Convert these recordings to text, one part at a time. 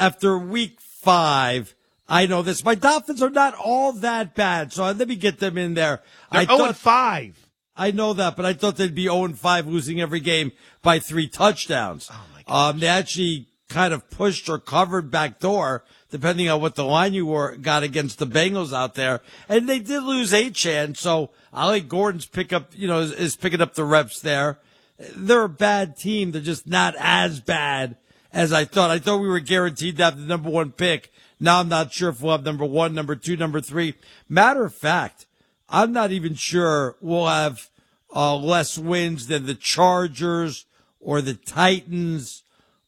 after week 5, I know this. My Dolphins are not all that bad, so let me get them in there. They're 0-5. I know that, but I thought they'd be 0-5, losing every game by 3 touchdowns. Oh, my gosh. They actually kind of pushed or covered back door, depending on what the line got against the Bengals out there. And they did lose Achane, so Ali Gordon's is picking up the reps there. They're a bad team. They're just not as bad as I thought. I thought we were guaranteed to have the number 1 pick. Now I'm not sure if we'll have number 1, number 2, number 3. Matter of fact, I'm not even sure we'll have less wins than the Chargers or the Titans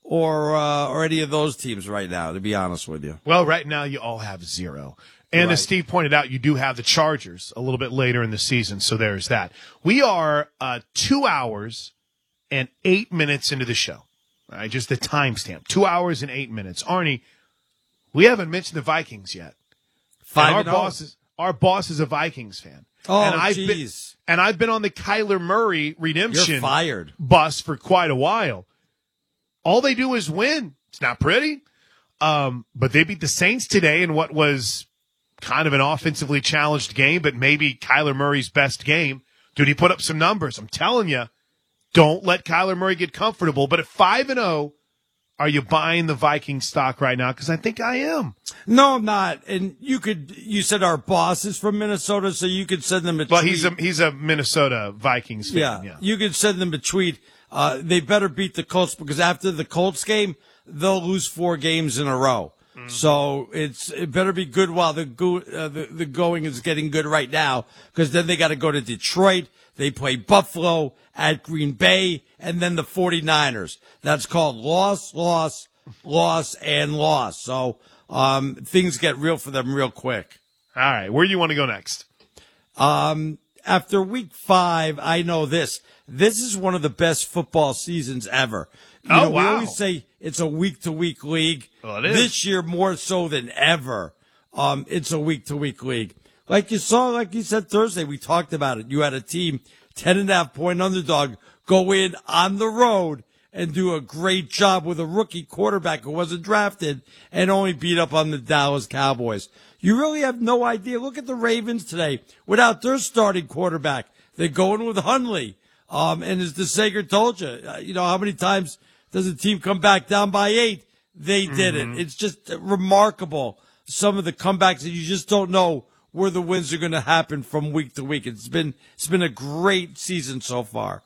or any of those teams right now, to be honest with you. Well, right now you all have 0. And as Steve pointed out, you do have the Chargers a little bit later in the season, so there's that. We are 2 hours and 8 minutes into the show. All right, just the timestamp. 2 hours and 8 minutes. Arnie, we haven't mentioned the Vikings yet. 5-0. Our boss is a Vikings fan. Oh, jeez. And I've been on the Kyler Murray redemption You're fired. bus for quite a while. All they do is win. It's not pretty. But they beat the Saints today in what was kind of an offensively challenged game, but maybe Kyler Murray's best game. Dude, he put up some numbers. I'm telling you, don't let Kyler Murray get comfortable. But at 5-0, are you buying the Viking stock right now? Because I think I am. No, I'm not. And you said our boss is from Minnesota, so you could send them a tweet. Well, he's a Minnesota Vikings fan. Yeah. You could send them a tweet. They better beat the Colts, because after the Colts game, they'll lose 4 games in a row. Mm-hmm. So it better be good while the going is getting good right now, because then they got to go to Detroit. They play Buffalo, at Green Bay, and then the 49ers. That's called loss, and loss. So things get real for them real quick. All right, where do you want to go next? After week 5, I know this. This is one of the best football seasons ever. Wow. We always say it's a week-to-week league. Well, it is. This year, more so than ever, it's a week-to-week league. Like you said Thursday, we talked about it. You had a team, 10.5-point underdog, go in on the road and do a great job with a rookie quarterback who wasn't drafted and only beat up on the Dallas Cowboys. You really have no idea. Look at the Ravens today without their starting quarterback. They're going with Hundley. And as DeSager told you, how many times does a team come back down by 8? They did it. It's just remarkable. Some of the comebacks that you just don't know where the wins are going to happen from week to week. It's been a great season so far.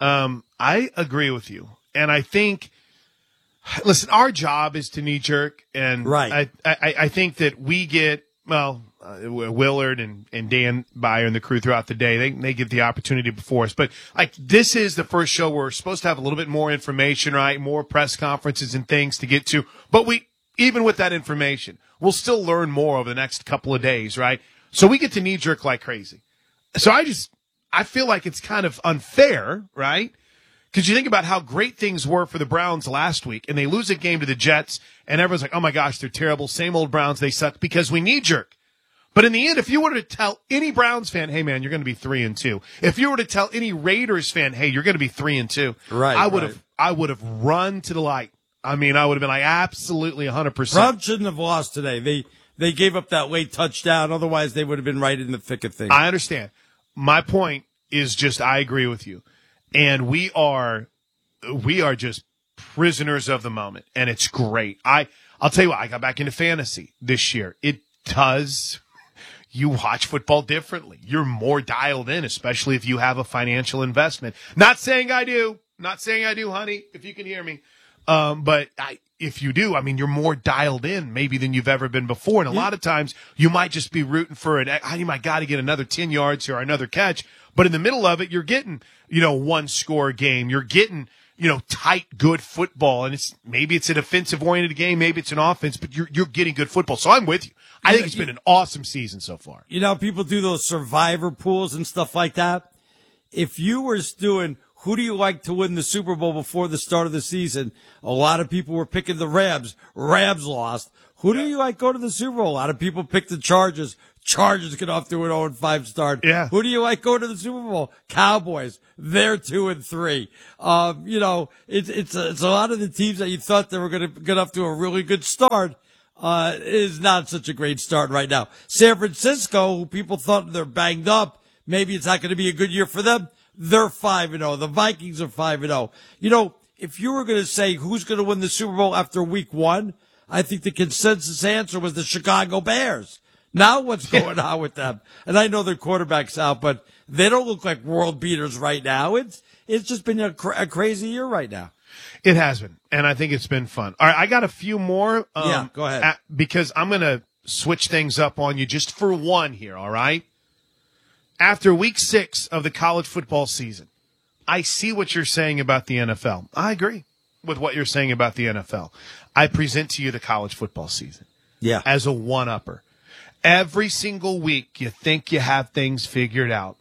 I agree with you. And I think, listen, our job is to knee jerk. And right. I think that we get, Willard and Dan Byer and the crew throughout the day, they get the opportunity before us. But this is the first show where we're supposed to have a little bit more information, right? More press conferences and things to get to. But even with that information, we'll still learn more over the next couple of days, right? So we get to knee jerk like crazy. So I feel like it's kind of unfair, right? Because you think about how great things were for the Browns last week, and they lose a game to the Jets, and everyone's like, oh my gosh, they're terrible. Same old Browns, they suck, because we knee jerk. But in the end, if you were to tell any Browns fan, hey man, you're going to be 3-2. If you were to tell any Raiders fan, hey, you're going to be 3-2. Right. I would have run to the light. I mean, I would have been like, absolutely 100%. Browns shouldn't have lost today. They gave up that late touchdown. Otherwise, they would have been right in the thick of things. I understand. My point is just, I agree with you. And we are just prisoners of the moment. And it's great. I'll tell you what, I got back into fantasy this year. You watch football differently. You're more dialed in, especially if you have a financial investment. Not saying I do, honey, if you can hear me. But if you do, I mean, you're more dialed in maybe than you've ever been before. And a lot of times you might just be rooting for you might got to get another 10 yards or another catch. But in the middle of it, you're getting, one score game. You're getting, tight, good football. And maybe it's a defensive oriented game. Maybe it's an offense, but you're getting good football. So I'm with you. I think it's been an awesome season so far. People do those survivor pools and stuff like that. If you were doing who do you like to win the Super Bowl before the start of the season? A lot of people were picking the Rams. Rams lost. Who do you like go to the Super Bowl? A lot of people picked the Chargers. Chargers get off to an 0-5 start. Yeah. Who do you like go to the Super Bowl? Cowboys. They're 2-3. It's a lot of the teams that you thought they were going to get off to a really good start. Is not such a great start right now. San Francisco, who people thought they're banged up, maybe it's not going to be a good year for them. They're 5-0. The Vikings are 5-0. If you were going to say who's going to win the Super Bowl after week 1, I think the consensus answer was the Chicago Bears. Now what's going on with them? And I know their quarterback's out, but they don't look like world beaters right now. It's just been a crazy year right now. It has been, and I think it's been fun. All right, I got a few more. Yeah, go ahead. Because I'm going to switch things up on you just for one here, all right? After week 6 of the college football season, I see what you're saying about the NFL. I agree with what you're saying about the NFL. I present to you the college football season as a one-upper. Every single week, you think you have things figured out.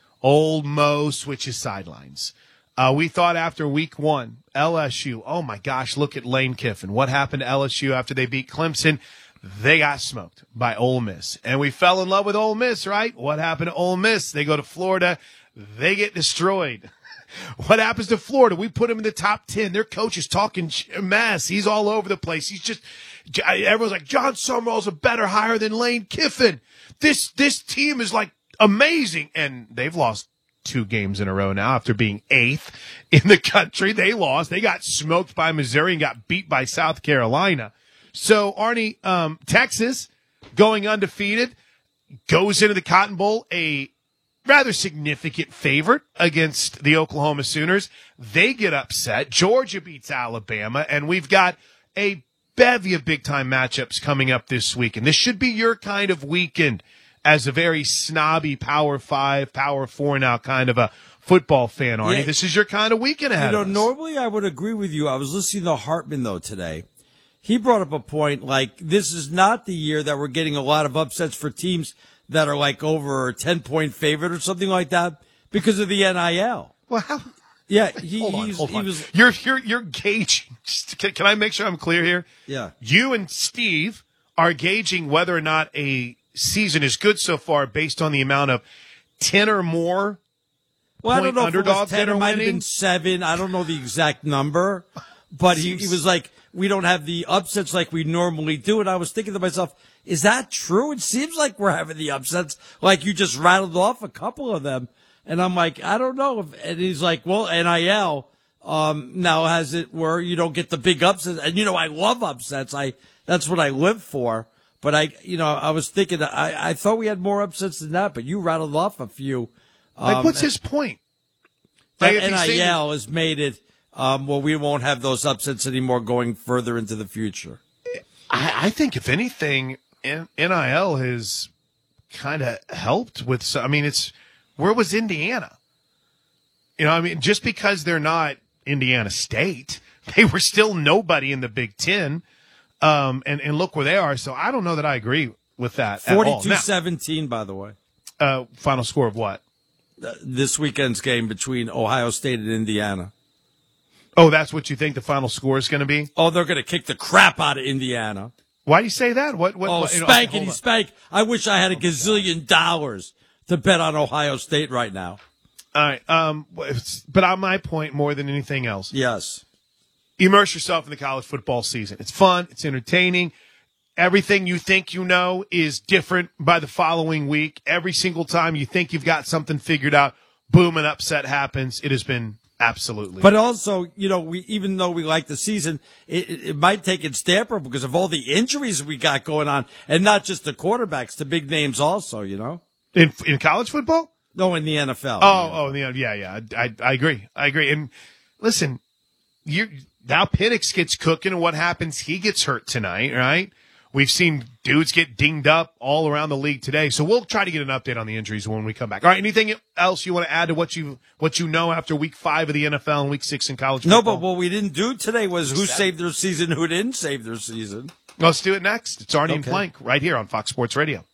Old Mo switches sidelines. We thought after week 1, LSU, oh my gosh, look at Lane Kiffin. What happened to LSU after they beat Clemson? They got smoked by Ole Miss. And we fell in love with Ole Miss, right? What happened to Ole Miss? They go to Florida. They get destroyed. What happens to Florida? We put them in the top 10. Their coach is talking mess. He's all over the place. Everyone's like, John Summerall's a better hire than Lane Kiffin. This team is like amazing. And they've lost 2 games in a row now after being 8th in the country. They lost. They got smoked by Missouri and got beat by South Carolina. So, Arnie, Texas, going undefeated, goes into the Cotton Bowl, a rather significant favorite against the Oklahoma Sooners. They get upset. Georgia beats Alabama, and we've got a bevy of big-time matchups coming up this week. And this should be your kind of weekend as a very snobby Power 5, Power 4 now kind of a football fan, Arnie. This is your kind of weekend ahead of us. Normally I would agree with you. I was listening to Hartman, though, today. He brought up a point like this is not the year that we're getting a lot of upsets for teams that are like over a 10-point favorite or something like that because of the NIL. Well, how? Yeah, hold on. You're gauging. Can I make sure I'm clear here? Yeah. You and Steve are gauging whether or not a season is good so far based on the amount of 10 or more. Well, I don't know if it was 10, it might have been 7. I don't know the exact number, but he was like, we don't have the upsets like we normally do. And I was thinking to myself, is that true? It seems like we're having the upsets. Like you just rattled off a couple of them. And I'm like, I don't know. And he's like, well, NIL, now has it where you don't get the big upsets. And, I love upsets. That's what I live for. But I was thinking, I thought we had more upsets than that, but you rattled off a few. What's his point? NIL has made it, we won't have those upsets anymore going further into the future. I think if anything, NIL has kind of helped with, where was Indiana? Just because they're not Indiana State, they were still nobody in the Big Ten. And look where they are. So I don't know that I agree with that. 42-17, by the way. Final score of what? This weekend's game between Ohio State and Indiana. Oh, that's what you think the final score is going to be? Oh, they're going to kick the crap out of Indiana. Why do you say that? What? Spankity spank. I wish I had a gazillion dollars to bet on Ohio State right now. All right. But on my point, more than anything else. Yes. Immerse yourself in the college football season. It's fun. It's entertaining. Everything you think you know is different by the following week. Every single time you think you've got something figured out, boom, an upset happens. It has been absolutely. But also, even though we like the season, it might take its damper because of all the injuries we got going on, and not just the quarterbacks, the big names also, In college football? No, in the NFL. Yeah. I agree. And listen, now Penix gets cooking, and what happens? He gets hurt tonight, right? We've seen dudes get dinged up all around the league today. So we'll try to get an update on the injuries when we come back. All right, anything else you want to add to what you know after week 5 of the NFL and week 6 in college football? No, but what we didn't do today was who saved their season, who didn't save their season. Let's do it next. It's Arnie and Plank right here on Fox Sports Radio.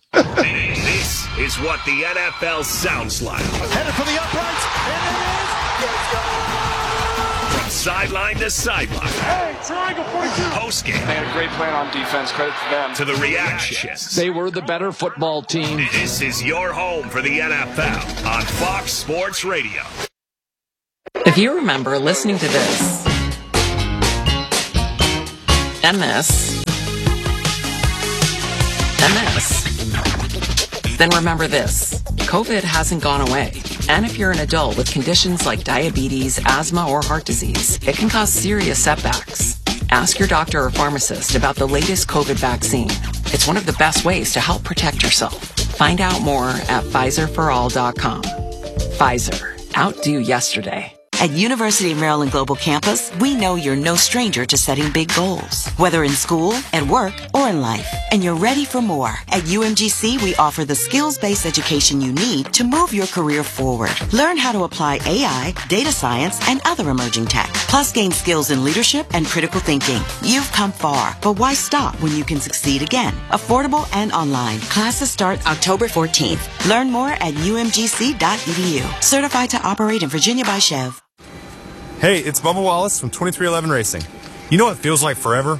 This is what the NFL sounds like. Headed for the uprights, and it is From sideline to sideline. Hey, triangle 42. Post game. They had a great plan on defense. Credit to them. To the reactions. They were the better football team. This is your home for the NFL on Fox Sports Radio. If you remember listening to this and this and this, then remember this. COVID hasn't gone away. And if you're an adult with conditions like diabetes, asthma, or heart disease, it can cause serious setbacks. Ask your doctor or pharmacist about the latest COVID vaccine. It's one of the best ways to help protect yourself. Find out more at PfizerForAll.com. Pfizer. Outdo yesterday. At University of Maryland Global Campus, we know you're no stranger to setting big goals, whether in school, at work, or in life. And you're ready for more. At UMGC, we offer the skills-based education you need to move your career forward. Learn how to apply AI, data science, and other emerging tech. Plus gain skills in leadership and critical thinking. You've come far, but why stop when you can succeed again? Affordable and online. Classes start October 14th. Learn more at umgc.edu. Certified to operate in Virginia by Chev. Hey, it's Bubba Wallace from 2311 Racing. You know what feels like forever?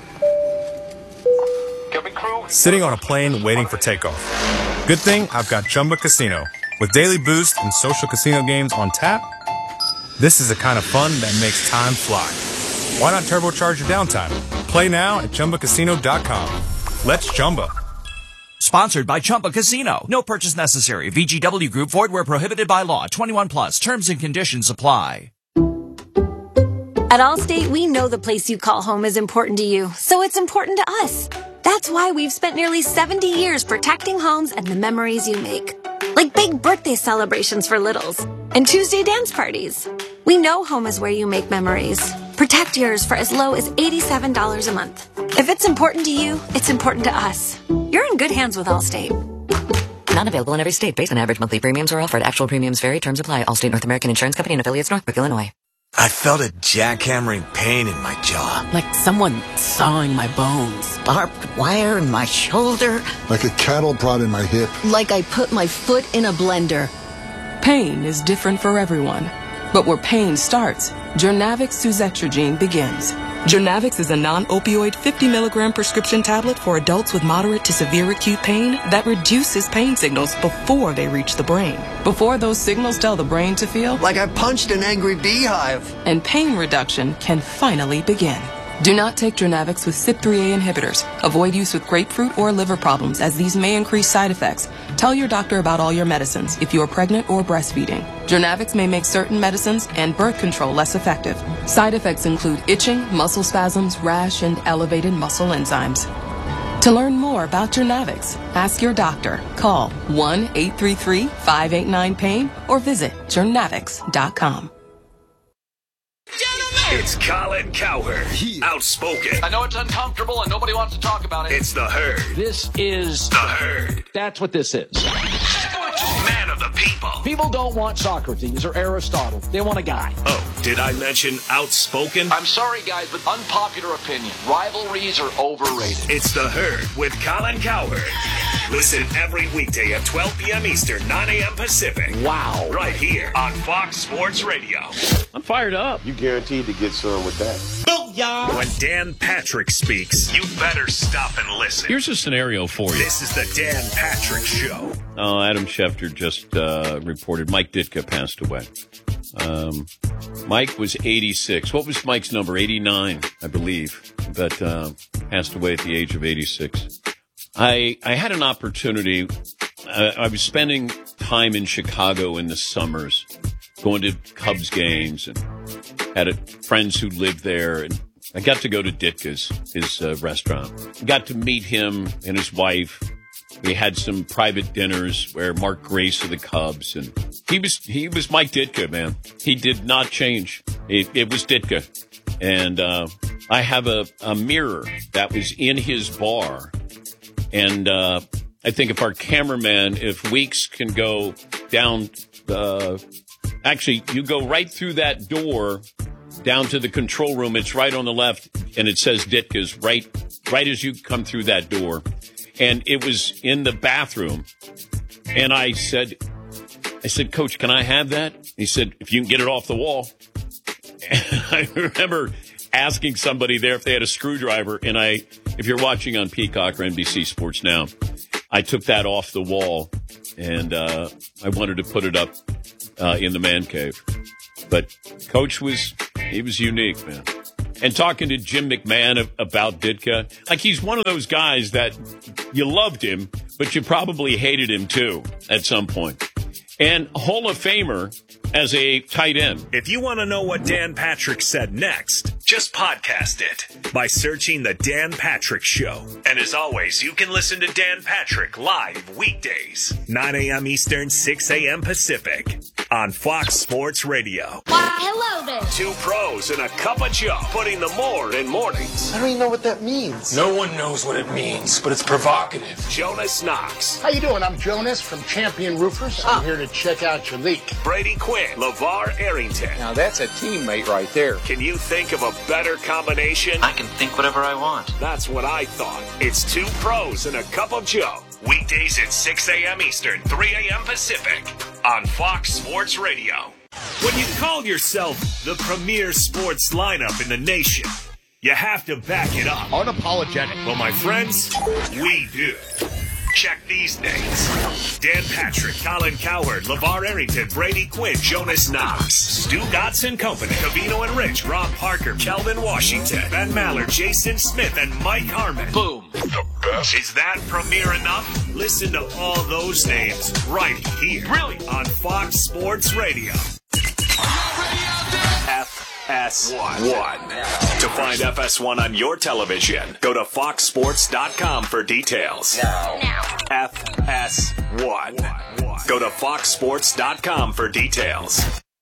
Sitting on a plane waiting for takeoff. Good thing I've got Chumba Casino. With daily boost and social casino games on tap, this is the kind of fun that makes time fly. Why not turbocharge your downtime? Play now at ChumbaCasino.com. Let's Chumba. Sponsored by Chumba Casino. No purchase necessary. VGW Group. Void where prohibited by law. 21 plus. Terms and conditions apply. At Allstate, we know the place you call home is important to you, so it's important to us. That's why we've spent nearly 70 years protecting homes and the memories you make. Like big birthday celebrations for littles and Tuesday dance parties. We know home is where you make memories. Protect yours for as low as $87 a month. If it's important to you, it's important to us. You're in good hands with Allstate. Not available in every state. Based on average monthly premiums or offered. Actual premiums vary. Terms apply. Allstate North American Insurance Company and affiliates, Northbrook, Illinois. I felt a jackhammering pain in my jaw. Like someone sawing my bones. Barbed wire in my shoulder. Like a cattle prod in my hip. Like I put my foot in a blender. Pain is different for everyone. But where pain starts, Journavx Suzetrigine begins. Journavx is a non-opioid 50-milligram prescription tablet for adults with moderate to severe acute pain that reduces pain signals before they reach the brain. Before those signals tell the brain to feel like I punched an angry beehive. And pain reduction can finally begin. Do not take Journavx with CYP3A inhibitors. Avoid use with grapefruit or liver problems, as these may increase side effects. Tell your doctor about all your medicines if you are pregnant or breastfeeding. Journavx may make certain medicines and birth control less effective. Side effects include itching, muscle spasms, rash, and elevated muscle enzymes. To learn more about Journavx, ask your doctor. Call 1-833-589-PAIN or visit journavx.com. It's Colin Cowherd, outspoken. I know it's uncomfortable and nobody wants to talk about it. It's the Herd. This is the Herd. That's what this is. Man of the people. People don't want Socrates or Aristotle. They want a guy. Oh, did I mention outspoken? I'm sorry, guys, but unpopular opinion. Rivalries are overrated. It's the Herd with Colin Cowherd. Listen every weekday at 12 p.m. Eastern, 9 a.m. Pacific. Wow. Right here on Fox Sports Radio. I'm fired up. You guaranteed to get some with that. Booyah! When Dan Patrick speaks, you better stop and listen. Here's a scenario for you. This is the Dan Patrick Show. Oh, Adam Schefter just reported Mike Ditka passed away. Mike was 86. What was Mike's number? 89, I believe. But passed away at the age of 86. I had an opportunity. I was spending time in Chicago in the summers, going to Cubs games, and had friends who lived there. And I got to go to Ditka's, his restaurant. Got to meet him and his wife. We had some private dinners where Mark Grace of the Cubs, and he was Mike Ditka, man. He did not change. It was Ditka. And I have a mirror that was in his bar. And I think if our cameraman, if Weeks can go down, actually, you go right through that door down to the control room. It's right on the left, and it says Ditka's right as you come through that door. And it was in the bathroom. And I said, Coach, can I have that? He said, if you can get it off the wall. And I remember asking somebody there if they had a screwdriver, and if you're watching on Peacock or NBC Sports Now, I took that off the wall, and I wanted to put it up in the man cave. But Coach was unique, man. And talking to Jim McMahon about Ditka, like he's one of those guys that you loved him, but you probably hated him too at some point. And Hall of Famer as a tight end. If you want to know what Dan Patrick said next, just podcast it by searching The Dan Patrick Show. And as always, you can listen to Dan Patrick live weekdays, 9 a.m. Eastern, 6 a.m. Pacific on Fox Sports Radio. Hello there. Two pros and a cup of Joe, putting the more in mornings. I don't even know what that means. No one knows what it means, but it's provocative. Jonas Knox. How you doing? I'm Jonas from Champion Roofers. I'm here to check out your leak. Brady Quinn. LeVar Arrington. Now that's a teammate right there. Can you think of a better combination? I can think whatever I want. That's what I thought. It's two pros and a cup of Joe. Weekdays at 6 a.m. Eastern, 3 a.m. Pacific on Fox Sports Radio. When you call yourself the premier sports lineup in the nation, you have to back it up. Unapologetic. Well, my friends, we do. Check these names. Dan Patrick, Colin Cowherd, LeVar Arrington, Brady Quinn, Jonas Knox, Stu Gotts and Company, Covino and Rich, Rob Parker, Kelvin Washington, Ben Maller, Jason Smith, and Mike Harmon. Boom. The best. Is that premiere enough? Listen to all those names right here. Brilliant. On Fox Sports Radio. FS1. To find FS1 on your television, go to foxsports.com for details. Now. FS1. Go to foxsports.com for details.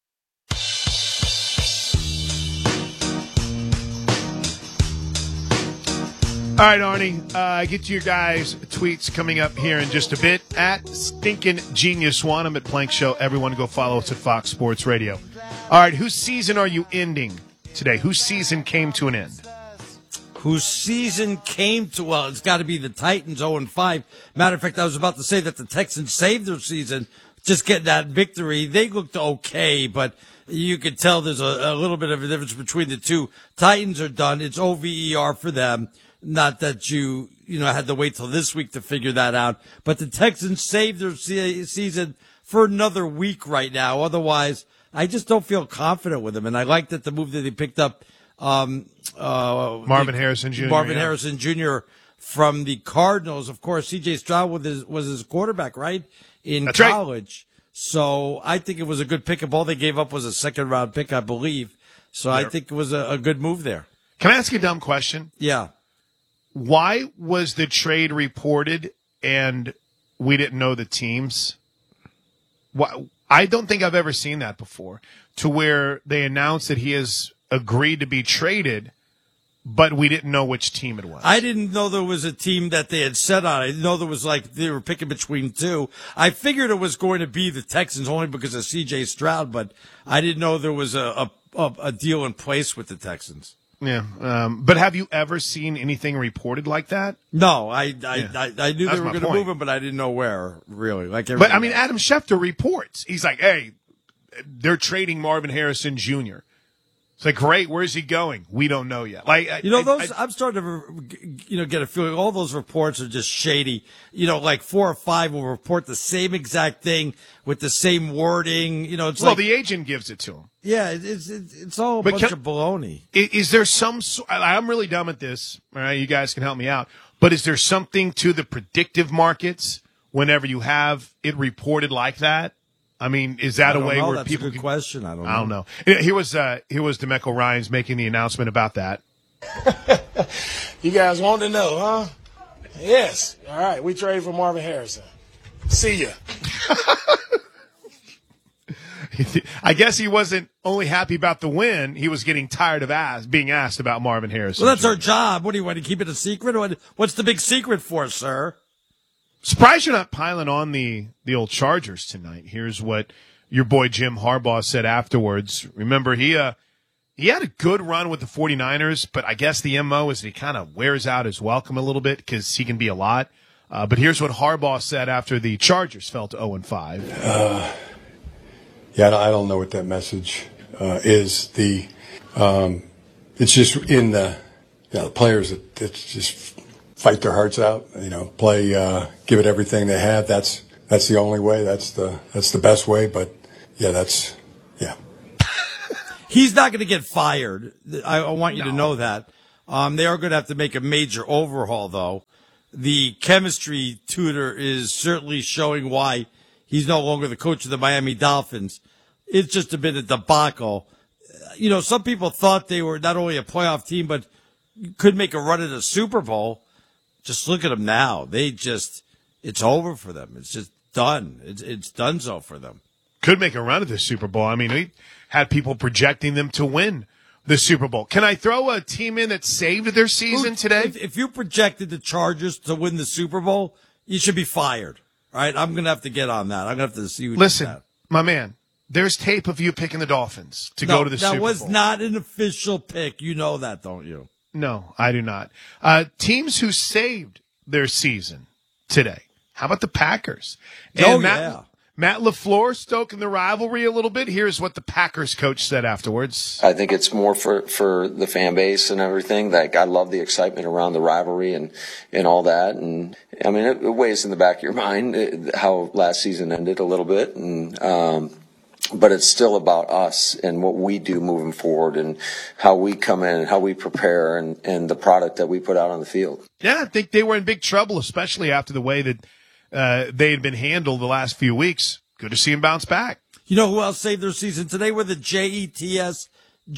All right, Arnie, get to your guys' tweets coming up here in just a bit. At Stinkin' Genius One, I'm at Plank Show. Everyone go follow us at Fox Sports Radio. All right, whose season are you ending today? Whose season came to an end? Whose season came to, well, it's got to be the Titans 0-5. Matter of fact, I was about to say that the Texans saved their season, just getting that victory. They looked okay, but you could tell there's a little bit of a difference between the two. Titans are done. It's OVER for them. Not that you had to wait till this week to figure that out, but the Texans saved their season for another week right now. Otherwise, I just don't feel confident with them. And I like that the move that they picked up, Marvin Harrison Jr. Harrison Jr. from the Cardinals. Of course, C.J. Stroud was his quarterback, right? In That's college. Right. So I think it was a good pick. All they gave up was a second-round pick, I believe. So I think it was a good move there. Can I ask you a dumb question? Yeah. Why was the trade reported and we didn't know the teams? Why? I don't think I've ever seen that before, to where they announced that he has agreed to be traded, but we didn't know which team it was. I didn't know there was a team that they had set on. I didn't know there was they were picking between two. I figured it was going to be the Texans only because of C.J. Stroud, but I didn't know there was a deal in place with the Texans. Yeah, but have you ever seen anything reported like that? No, I knew they were going to move him, but I didn't know where, really. But, I mean, Adam Schefter reports. He's like, hey, they're trading Marvin Harrison Jr. It's like, great, where's he going? We don't know yet. I'm starting to, get a feeling all those reports are just shady. 4 or 5 will report the same exact thing with the same wording. The agent gives it to him. Yeah, it's all a bunch of baloney. Is there I'm really dumb at this. All right, you guys can help me out. But is there something to the predictive markets whenever you have it reported like that? I mean, is that a way where That's people? That's a good question. I don't know. Here was DeMeco Ryans making the announcement about that. You guys want to know, huh? Yes. All right, we traded for Marvin Harrison. See ya. I guess he wasn't only happy about the win; he was getting tired of being asked about Marvin Harrison. Well, that's our job. What do you want to keep it a secret? What's the big secret for, sir? Surprised you're not piling on the old Chargers tonight. Here's what your boy Jim Harbaugh said afterwards. Remember, he had a good run with the 49ers, but I guess the MO is he kind of wears out his welcome a little bit because he can be a lot. But here's what Harbaugh said after the Chargers fell to 0-5. I don't know what that message is. It's just in the players that just fight their hearts out. Play, give it everything they have. That's the only way. That's the best way. But yeah. He's not going to get fired. I want you to know that. They are going to have to make a major overhaul, though. The chemistry tutor is certainly showing why he's no longer the coach of the Miami Dolphins. It's just a bit of debacle. Some people thought they were not only a playoff team, but could make a run at a Super Bowl. Just look at them now. It's over for them. It's just done. It's done so for them. Could make a run at the Super Bowl. I mean, we had people projecting them to win the Super Bowl. Can I throw a team in that saved their season today? If you projected the Chargers to win the Super Bowl, you should be fired. All right, I'm going to have to get on that. I'm going to have to see what Listen, you said. My man, there's tape of you picking the Dolphins to go to the Super Bowl. That was not an official pick. You know that, don't you? No, I do not. Teams who saved their season today. How about the Packers? Matt LaFleur stoking the rivalry a little bit. Here's what the Packers coach said afterwards. I think it's more for the fan base and everything. Like, I love the excitement around the rivalry and all that. And I mean, it weighs in the back of your mind how last season ended a little bit. And, but it's still about us and what we do moving forward and how we come in and how we prepare and the product that we put out on the field. Yeah, I think they were in big trouble, especially after the way that they had been handled the last few weeks. Good to see them bounce back. You know who else saved their season today? Were the Jets.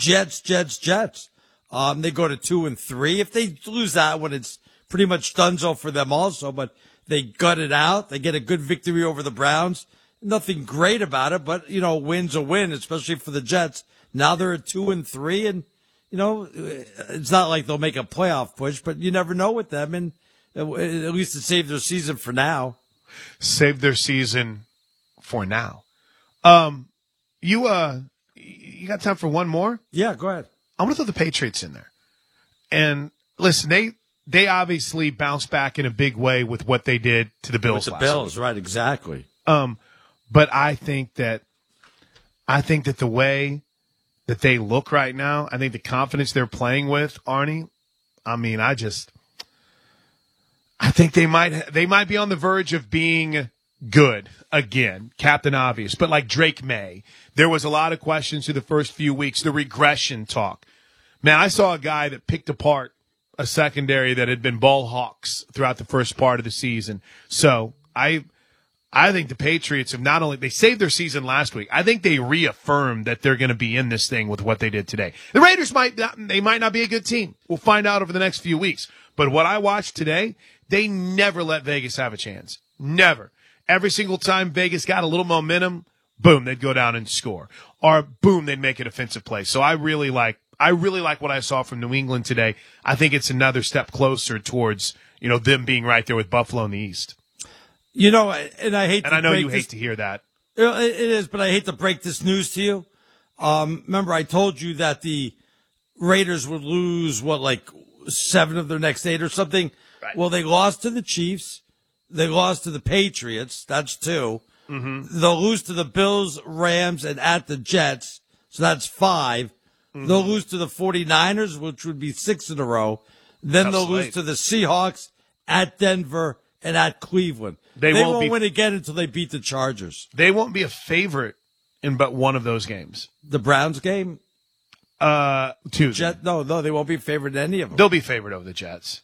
They go to 2-3. If they lose that one, it's pretty much donezo for them also, but they gut it out. They get a good victory over the Browns. Nothing great about it, but, win's a win, especially for the Jets. Now they're at 2-3, and, it's not like they'll make a playoff push, but you never know with them, and at least it saved their season for now. Saved their season for now. You got time for one more? Yeah, go ahead. I'm going to throw the Patriots in there. And listen, they obviously bounced back in a big way with what they did to the Bills last week. Right, exactly. But I think that the way that they look right now, I think the confidence they're playing with, Arnie, I mean, I think they might be on the verge of being good again, Captain Obvious. But like Drake May, there was a lot of questions through the first few weeks, the regression talk. Man, I saw a guy that picked apart a secondary that had been ball hawks throughout the first part of the season. So I think the Patriots have not only, they saved their season last week, I think they reaffirmed that they're going to be in this thing with what they did today. The Raiders might not be a good team. We'll find out over the next few weeks. But what I watched today, they never let Vegas have a chance. Never. Every single time Vegas got a little momentum, boom, they'd go down and score. Or boom, they'd make an offensive play. So I really like what I saw from New England today. I think it's another step closer towards, them being right there with Buffalo in the East. And I hate. And I know you hate to hear that. It is, but I hate to break this news to you. Remember, I told you that the Raiders would lose 7 of their next 8 or something. Right. Well, they lost to the Chiefs. They lost to the Patriots. That's 2. Mm-hmm. They'll lose to the Bills, Rams, and at the Jets. So that's 5. Mm-hmm. They'll lose to the 49ers, which would be 6 in a row. Then they'll lose to the Seahawks, at Denver, and at Cleveland. They won't win again until they beat the Chargers. They won't be a favorite in but one of those games. The Browns game? 2. No, they won't be favored in any of them. They'll be favored over the Jets.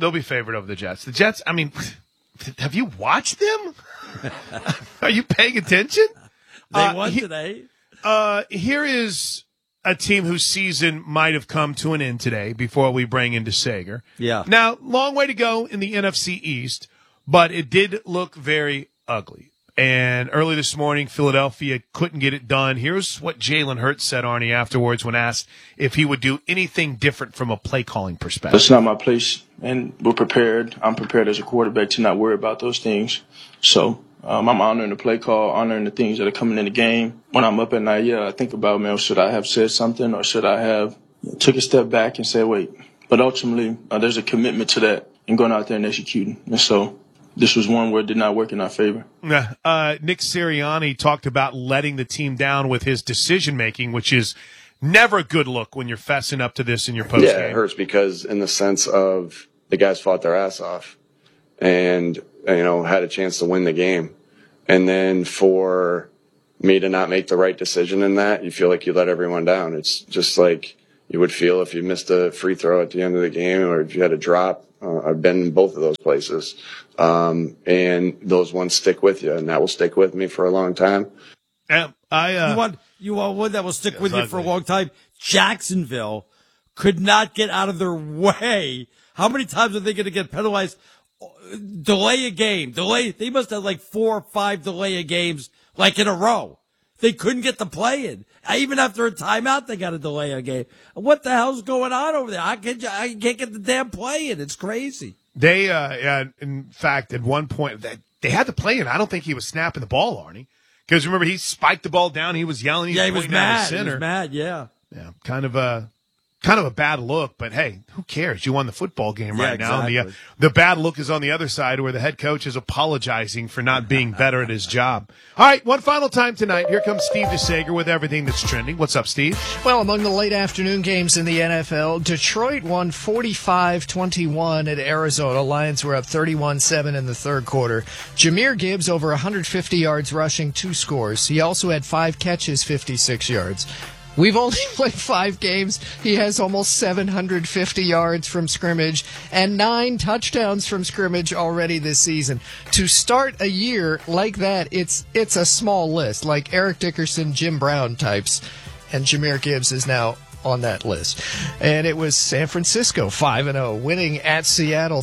The Jets, I mean, have you watched them? Are you paying attention? They won today. Here is a team whose season might have come to an end today before we bring in DeSager. Yeah. Now, long way to go in the NFC East, but it did look very ugly. And early this morning, Philadelphia couldn't get it done. Here's what Jalen Hurts said, Arnie, afterwards when asked if he would do anything different from a play calling perspective. That's not my place, and we're prepared. I'm prepared as a quarterback to not worry about those things. So I'm honoring the play call, honoring the things that are coming in the game. When I'm up at night, I think about, man, should I have said something or should I have took a step back and said, wait. But ultimately, there's a commitment to that and going out there and executing. And so this was one where it did not work in our favor. Nick Sirianni talked about letting the team down with his decision-making, which is never a good look when you're fessing up to this in your postgame. Yeah, it hurts because in the sense of the guys fought their ass off and, had a chance to win the game. And then for me to not make the right decision in that, you feel like you let everyone down. It's just like you would feel if you missed a free throw at the end of the game or if you had a drop. I've been in both of those places. And those ones stick with you, and that will stick with me for a long time. You want one that will stick with you for a long time? Jacksonville could not get out of their way. How many times are they going to get penalized? Delay a game. They must have like 4 or 5 delay games like in a row. They couldn't get the play in. Even after a timeout, they got to delay a game. What the hell's going on over there? I can't get the damn play in. It's crazy. They, in fact, at one point, they had the play in. I don't think he was snapping the ball, Arnie. Because remember, he spiked the ball down. He was yelling. He was mad. He was mad, yeah. Yeah, kind of a bad look, but hey, who cares? You won the football game right now. Exactly. The bad look is on the other side where the head coach is apologizing for not being better at his job. All right, one final time tonight. Here comes Steve DeSager with everything that's trending. What's up, Steve? Well, among the late afternoon games in the NFL, Detroit won 45-21 at Arizona. Lions were up 31-7 in the third quarter. Jahmyr Gibbs over 150 yards rushing, 2 scores. He also had 5 catches, 56 yards. We've only played 5 games. He has almost 750 yards from scrimmage and 9 touchdowns from scrimmage already this season. To start a year like that, it's a small list, like Eric Dickerson, Jim Brown types, and Jahmyr Gibbs is now on that list. And it was San Francisco 5-0, winning at Seattle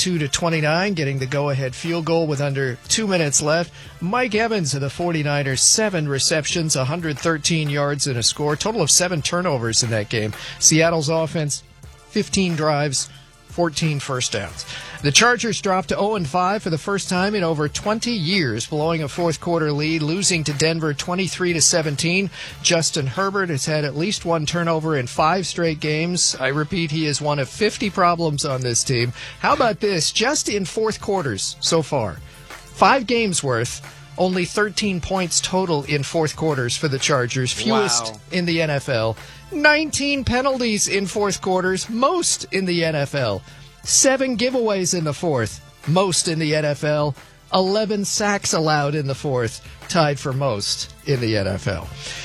32-29, getting the go-ahead field goal with under 2 minutes left. Mike Evans of the 49ers, 7 receptions, 113 yards and a score. Total of 7 turnovers in that game. Seattle's offense, 15 drives, 14 first downs. The Chargers dropped to 0-5 for the first time in over 20 years, blowing a fourth quarter lead, losing to Denver 23-17. Justin Herbert has had at least 1 turnover in 5 straight games. I repeat, he is one of 50 problems on this team. How about this? Just in fourth quarters so far, 5 games worth, only 13 points total in fourth quarters for the Chargers, fewest in the NFL. 19 penalties in fourth quarters, most in the NFL. 7 giveaways in the fourth, most in the NFL. 11 sacks allowed in the fourth, tied for most in the NFL.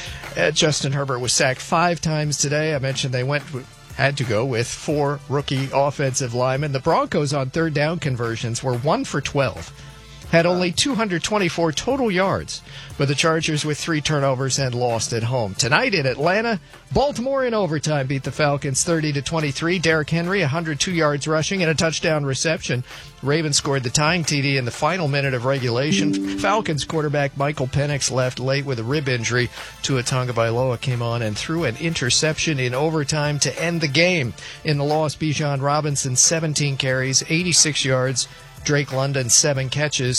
Justin Herbert was sacked 5 times today. I mentioned they had to go with 4 rookie offensive linemen. The Broncos on third down conversions were 1 for 12. Had only 224 total yards, but the Chargers with 3 turnovers and lost at home. Tonight in Atlanta, Baltimore in overtime beat the Falcons 30-23. Derrick Henry, 102 yards rushing and a touchdown reception. Ravens scored the tying TD in the final minute of regulation. Falcons quarterback Michael Penix left late with a rib injury. Tua Tagovailoa came on and threw an interception in overtime to end the game. In the loss, Bijan Robinson, 17 carries, 86 yards. Drake London, 7 catches,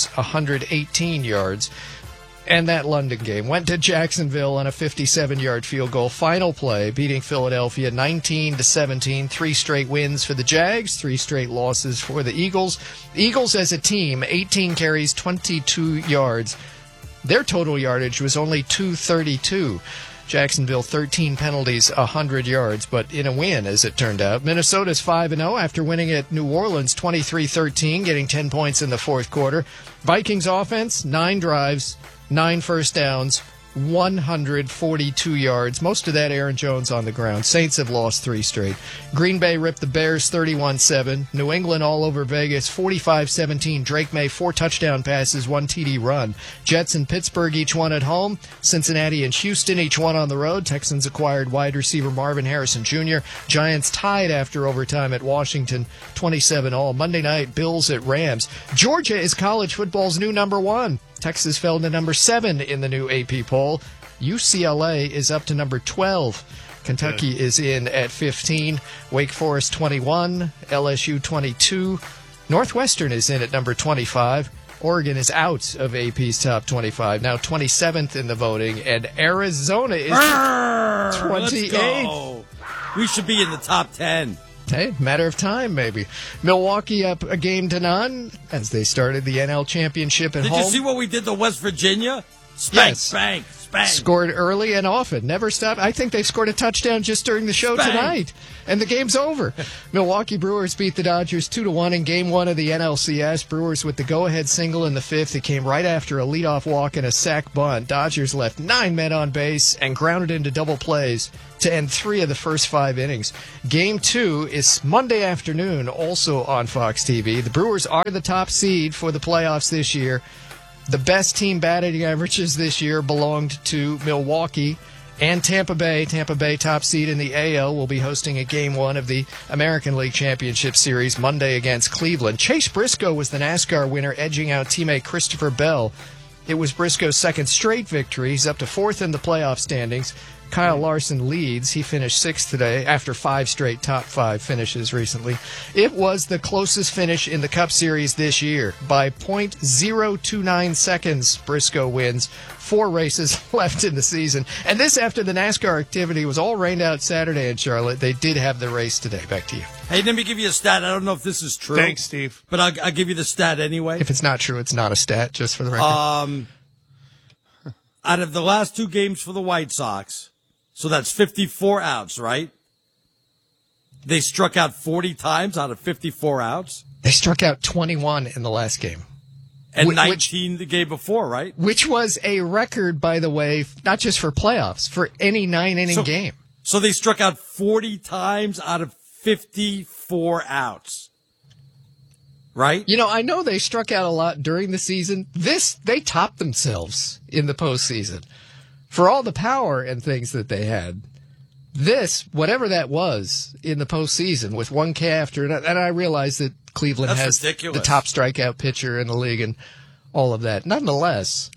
118 yards. And that London game went to Jacksonville on a 57-yard field goal. Final play, beating Philadelphia 19-17. 3 straight wins for the Jags, 3 straight losses for the Eagles. Eagles as a team, 18 carries, 22 yards. Their total yardage was only 232. Jacksonville, 13 penalties, 100 yards, but in a win, as it turned out. Minnesota's 5-0 after winning at New Orleans 23-13, getting 10 points in the fourth quarter. Vikings offense, 9 drives, 9 first downs, 142 yards. Most of that Aaron Jones on the ground. Saints have lost 3 straight. Green Bay ripped the Bears 31-7. New England all over Vegas 45-17. Drake May 4 touchdown passes, 1 TD run. Jets and Pittsburgh each one at home. Cincinnati and Houston each one on the road. Texans acquired wide receiver Marvin Harrison Jr. Giants tied after overtime at Washington 27-all. Monday night, Bills at Rams. Georgia is college football's new number 1. Texas fell to number 7 in the new AP poll. UCLA is up to number 12. Kentucky is in at 15. Wake Forest 21. LSU 22. Northwestern is in at number 25. Oregon is out of AP's top 25. Now 27th in the voting. And Arizona is 28th. We should be in the top 10. Hey, matter of time, maybe. Milwaukee up a game to none as they started the NL Championship at home. Did you see what we did to West Virginia? Spank, Yes. spank, spank. Scored early and often. Never stopped. I think they scored a touchdown just during the show Bang. tonight. And the game's over. Milwaukee Brewers beat the Dodgers 2-1 in Game 1 of the NLCS. Brewers with the go-ahead single in the fifth. It came right after a leadoff walk and a sac bunt. Dodgers left 9 men on base and grounded into double plays to end 3 of the first 5 innings. Game 2 is Monday afternoon, also on Fox TV. The Brewers are the top seed for the playoffs this year. The best team batting averages this year belonged to Milwaukee and Tampa Bay. Tampa Bay, top seed in the AL, will be hosting a Game 1 of the American League Championship Series Monday against Cleveland. Chase Briscoe was the NASCAR winner, edging out teammate Christopher Bell. It was Briscoe's second straight victory. He's up to 4th in the playoff standings. Kyle Larson leads. He finished 6th today after 5 straight top 5 finishes recently. It was the closest finish in the Cup Series this year. By .029 seconds, Briscoe wins. 4 races left in the season. And this after the NASCAR activity was all rained out Saturday in Charlotte. They did have the race today. Back to you. Hey, let me give you a stat. I don't know if this is true. Thanks, Steve. But I'll give you the stat anyway. If it's not true, it's not a stat, just for the record. Out of the last 2 games for the White Sox, so that's 54 outs, right? They struck out 40 times out of 54 outs. They struck out 21 in the last game. And 19 the game before, right? Which was a record, by the way, not just for playoffs, for any 9-inning game. So they struck out 40 times out of 54 outs. Right? You know, I know they struck out a lot during the season. They topped themselves in the postseason. For all the power and things that they had, whatever that was in the postseason with 1K after, and I realize that Cleveland has ridiculous. the top strikeout pitcher in the league and all of that. Nonetheless,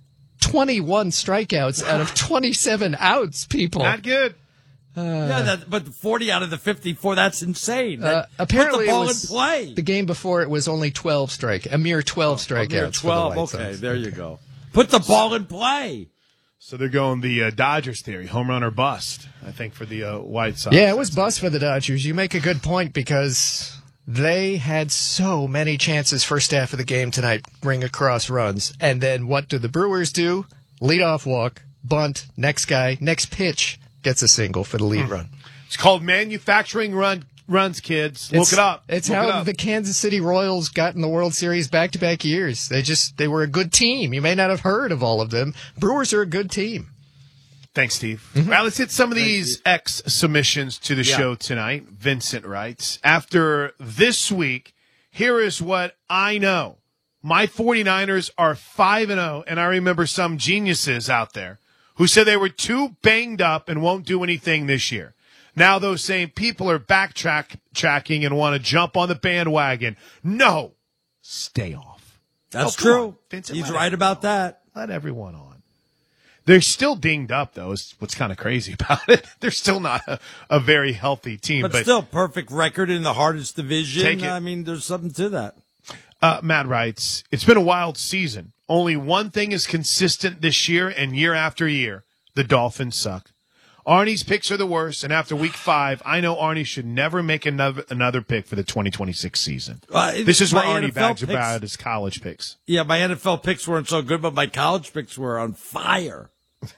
21 strikeouts out of 27 outs, people. Not good. But 40 out of the 54, that's insane. Apparently, put the ball it was in play. The game before it was only 12 strikeouts. A mere 12 strikeouts. Mere 12, for the White okay, Sox. there you go. Put the ball in play. So they're going the Dodgers theory, home run or bust, I think, for the White Sox. Yeah, it was bust for the Dodgers. You make a good point because they had so many chances first half of the game tonight, ring across runs. And then what do the Brewers do? Leadoff walk, bunt, next guy, next pitch gets a single for the lead run. It's called manufacturing runs, kids. Look it up. It's Look how it up. the Kansas City Royals got in the World Series back-to-back years. They were a good team. You may not have heard of all of them. Brewers are a good team. Thanks, Steve. All right, let's hit some of these X submissions to the show tonight. Vincent writes, after this week, here is what I know. My 49ers are 5-0, and I remember some geniuses out there who said they were too banged up and won't do anything this year. Now those same people are backtracking and want to jump on the bandwagon. No, stay off. That's true. Vincent, He's right about that. Let everyone on. They're still dinged up, though, is what's kind of crazy about it. They're still not a very healthy team. But still, perfect record in the hardest division. Take it. I mean, there's something to that. Matt writes, it's been a wild season. Only one thing is consistent this year and year after year. The Dolphins suck. Arnie's picks are the worst, and after week 5, I know Arnie should never make another pick for the 2026 season. This is where Arnie bags about his college picks. Yeah, my NFL picks weren't so good, but my college picks were on fire.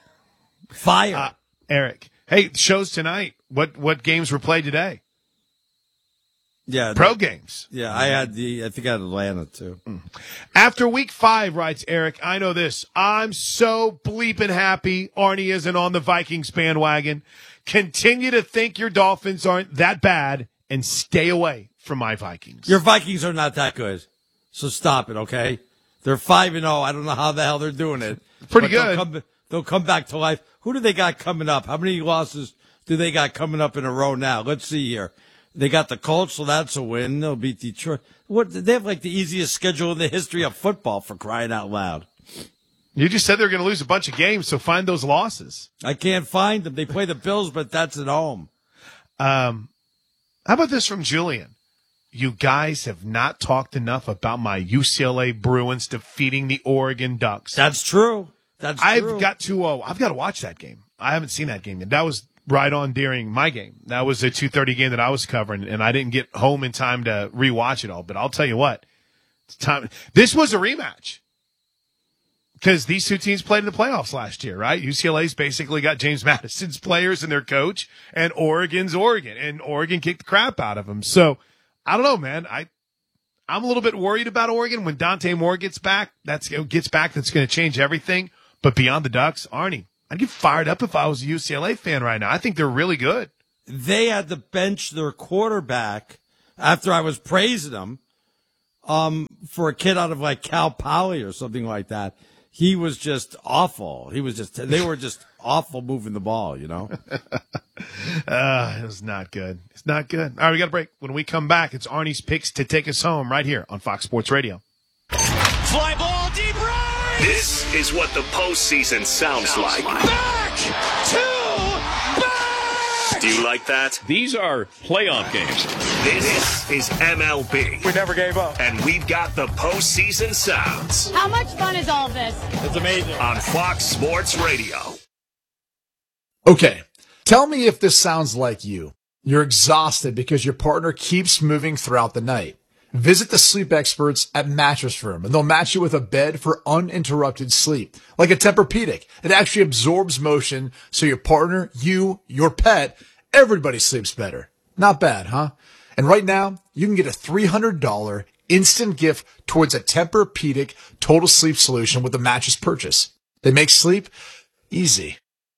Fire. Eric, hey, show's tonight. What games were played today? Yeah, pro games. Yeah, I think I had Atlanta too. After week 5, writes Eric, I know this. I'm so bleeping happy Arnie isn't on the Vikings bandwagon. Continue to think your Dolphins aren't that bad and stay away from my Vikings. Your Vikings are not that good, so stop it, okay? They're 5-0. I don't know how the hell they're doing it. Pretty good. They'll come back to life. Who do they got coming up? How many losses do they got coming up in a row now? Let's see here. They got the Colts, so that's a win. They'll beat Detroit. They have like the easiest schedule in the history of football, for crying out loud. You just said they're going to lose a bunch of games, so find those losses. I can't find them. They play the Bills, but that's at home. How about this from Julian? You guys have not talked enough about my UCLA Bruins defeating the Oregon Ducks. That's true. I've got to watch that game. I haven't seen that game yet. That was right on during my game. That was a 2:30 game that I was covering, and I didn't get home in time to rewatch it all. But I'll tell you what, it's time. This was a rematch because these two teams played in the playoffs last year, right? UCLA's basically got James Madison's players and their coach, and Oregon's Oregon, and Oregon kicked the crap out of them. So I don't know, man. I'm a little bit worried about Oregon when Dante Moore gets back. That's going to change everything. But beyond the Ducks, Arnie, I'd get fired up if I was a UCLA fan right now. I think they're really good. They had to bench their quarterback after I was praising them for a kid out of like Cal Poly or something like that. He was just awful. They were just awful moving the ball, you know? It was not good. It's not good. All right, we got a break. When we come back, it's Arnie's picks to take us home right here on Fox Sports Radio. Fly ball deep right! This is what the postseason sounds like. Back to back! Do you like that? These are playoff games. This is MLB. We never gave up. And we've got the postseason sounds. How much fun is all this? It's amazing. On Fox Sports Radio. Okay, tell me if this sounds like you. You're exhausted because your partner keeps moving throughout the night. Visit the sleep experts at Mattress Firm, and they'll match you with a bed for uninterrupted sleep. Like a Tempur-Pedic. It actually absorbs motion so your partner, you, your pet, everybody sleeps better. Not bad, huh? And right now, you can get a $300 instant gift towards a Tempur-Pedic total sleep solution with a mattress purchase. They make sleep easy.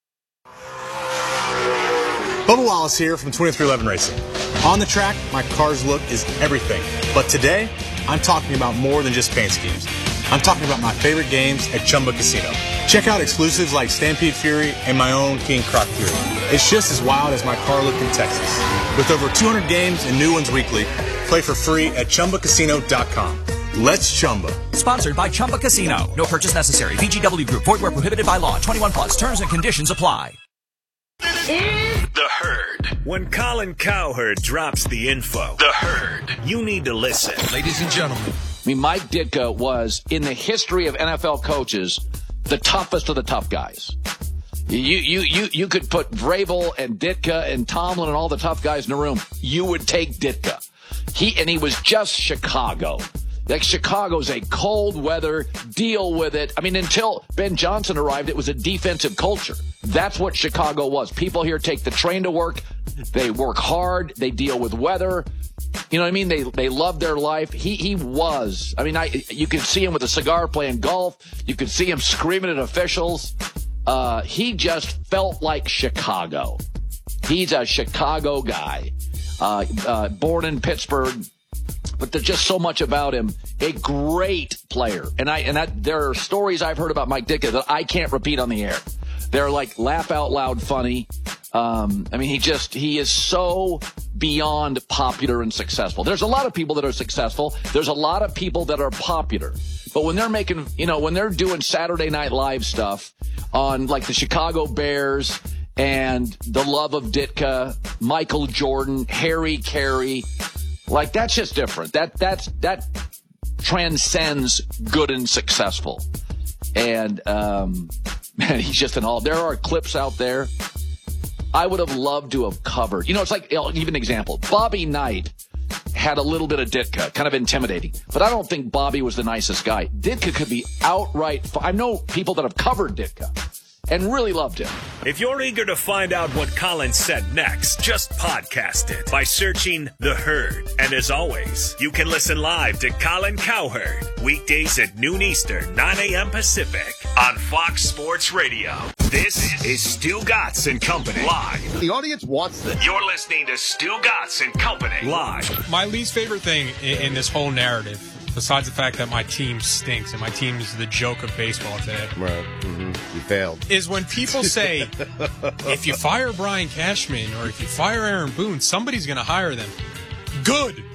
Bubba Wallace here from 2311 Racing. On the track, my car's look is everything. But today, I'm talking about more than just paint schemes. I'm talking about my favorite games at Chumba Casino. Check out exclusives like Stampede Fury and my own King Croc Fury. It's just as wild as my car look in Texas. With over 200 games and new ones weekly, play for free at ChumbaCasino.com. Let's Chumba. Sponsored by Chumba Casino. No purchase necessary. VGW Group. Void where prohibited by law. 21 plus. Terms and conditions apply. The Herd. When Colin Cowherd drops the info, The Herd, you need to listen. Ladies and gentlemen. I mean, Mike Ditka was, in the history of NFL coaches, the toughest of the tough guys. You could put Vrabel and Ditka and Tomlin and all the tough guys in the room. You would take Ditka. He was just Chicago. Like, Chicago's a cold weather, deal with it. I mean, until Ben Johnson arrived, it was a defensive culture. That's what Chicago was. People here take the train to work. They work hard. They deal with weather. You know what I mean? They love their life. He was. I mean, you could see him with a cigar playing golf. You could see him screaming at officials. He just felt like Chicago. He's a Chicago guy. Born in Pittsburgh. But there's just so much about him. A great player. And there are stories I've heard about Mike Ditka that I can't repeat on the air. They're like laugh out loud funny. I mean, he is so beyond popular and successful. There's a lot of people that are successful. There's a lot of people that are popular. But when they're making, when they're doing Saturday Night Live stuff on like the Chicago Bears and the love of Ditka, Michael Jordan, Harry Carey, like, that's just different. That transcends good and successful. And, man, he's just an all. There are clips out there I would have loved to have covered. It's like, I'll give an example. Bobby Knight had a little bit of Ditka, kind of intimidating. But I don't think Bobby was the nicest guy. Ditka could be outright. I know people that have covered Ditka and really loved him. If you're eager to find out what Colin said next, just podcast it by searching The Herd. And as always, you can listen live to Colin Cowherd weekdays at noon Eastern, 9 a.m. Pacific on Fox Sports Radio. This is Stu Gatz and Company live. The audience wants this. You're listening to Stu Gatz and Company live. My least favorite thing in this whole narrative, besides the fact that my team stinks and my team is the joke of baseball today. Right. Mm-hmm. You failed. Is when people say, if you fire Brian Cashman or if you fire Aaron Boone, somebody's going to hire them. Good.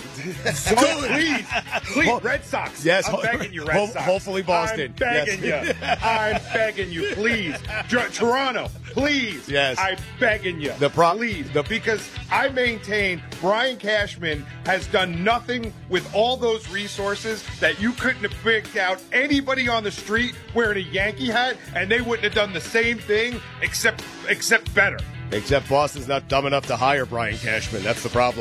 Good. Please, Red Sox. Yes. I'm begging you, Red Sox. Hopefully Boston. I'm begging you. I'm begging you, please. Toronto, please. Yes. I'm begging you. Please. Because I maintain Brian Cashman has done nothing with all those resources that you couldn't have picked out anybody on the street wearing a Yankee hat, and they wouldn't have done the same thing except better. Except Boston's not dumb enough to hire Brian Cashman. That's the problem.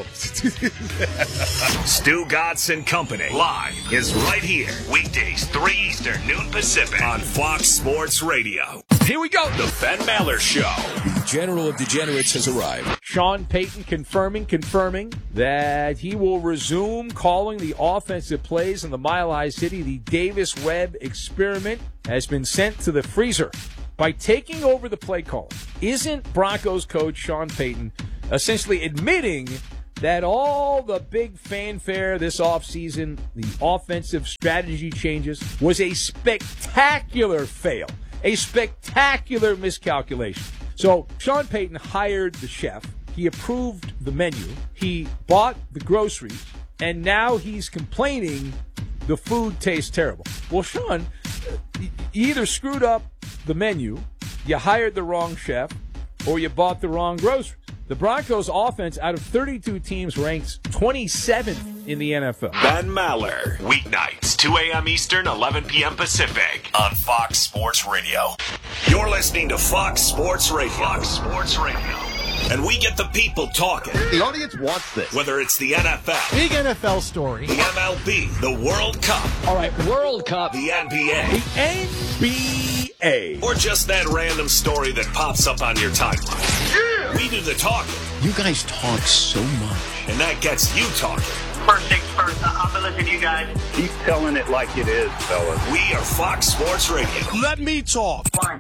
Stu Godson Company live is right here. Weekdays, 3 Eastern, noon Pacific on Fox Sports Radio. Here we go. The Ben Maller Show. The General of Degenerates has arrived. Sean Payton confirming that he will resume calling the offensive plays in the Mile High City. The Davis Webb experiment has been sent to the freezer. By taking over the play calling, isn't Broncos coach Sean Payton essentially admitting that all the big fanfare this offseason, the offensive strategy changes, was a spectacular fail, a spectacular miscalculation? So Sean Payton hired the chef, he approved the menu, he bought the groceries, and now he's complaining the food tastes terrible. Well, Sean, you either screwed up the menu, you hired the wrong chef, or you bought the wrong groceries. The Broncos offense out of 32 teams ranks 27th in the NFL. Ben Maller, weeknights, 2 a.m. Eastern, 11 p.m. Pacific on Fox Sports Radio. You're listening to Fox Sports Radio. Fox Sports Radio. And we get the people talking. The audience wants this. Whether it's the NFL, Big NFL story. the MLB, the World Cup, All right, World Cup. the NBA, NBA. or just that random story that pops up on your timeline. Yeah! We do the talking. You guys talk so much. And that gets you talking. First things first, I've been listening to you guys. Keep telling it like it is, fellas. We are Fox Sports Radio. Let me talk. Fine.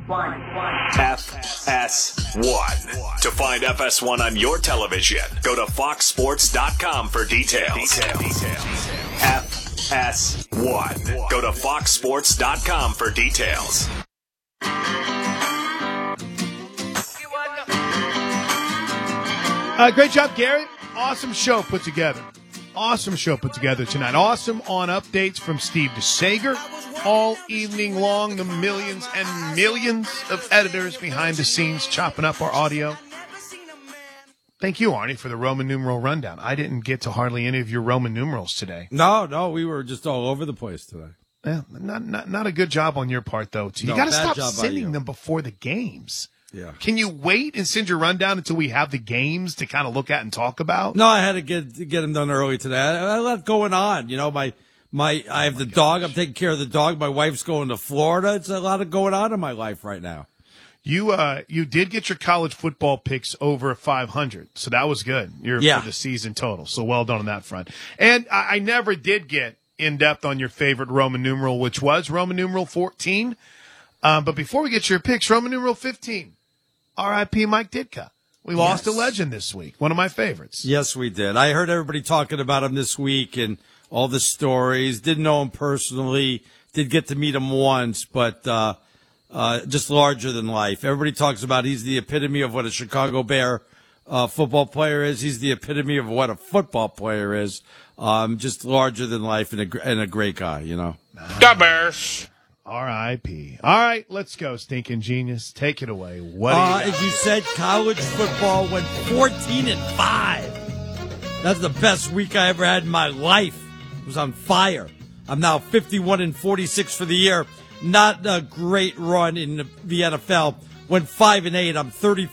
FS1. To find FS1 on your television, go to foxsports.com for details. FS1. Go to foxsports.com for details. Great job, Garrett. Awesome show put together. Awesome show put together tonight. Awesome on updates from Steve DeSager. All evening long, the millions and millions of editors behind the scenes chopping up our audio. Thank you, Arnie, for the Roman numeral rundown. I didn't get to hardly any of your Roman numerals today. No, we were just all over the place today. Yeah, not a good job on your part, though. You got to stop sending them before the games. Yeah. Can you wait and send your rundown until we have the games to kind of look at and talk about? No, I had to get them done early today. I had a lot going on. You know, I have the dog. I'm taking care of the dog. My wife's going to Florida. It's a lot of going on in my life right now. You did get your college football picks over 500, so that was good. For the season total. So well done on that front. And I never did get in depth on your favorite Roman numeral, which was Roman numeral 14. But before we get to your picks, Roman numeral 15. R.I.P. Mike Ditka. We lost a legend this week. One of my favorites. Yes, we did. I heard everybody talking about him this week and all the stories. Didn't know him personally. Did get to meet him once, but just larger than life. Everybody talks about he's the epitome of what a Chicago Bear football player is. He's the epitome of what a football player is. Just larger than life and a great guy, you know. The Bears. R.I.P. All right, let's go, Stinking Genius. Take it away. What do you got? As you said, college football went 14-5. That's the best week I ever had in my life. It was on fire. I'm now 51-46 for the year. Not a great run in the NFL. Went 5-8. I'm